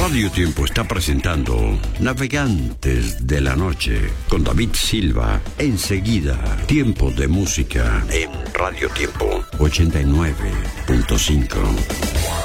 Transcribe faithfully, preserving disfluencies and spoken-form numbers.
Radio Tiempo está presentando Navegantes de la Noche con David Silva. Enseguida, tiempo de música en Radio Tiempo ochenta y nueve punto cinco.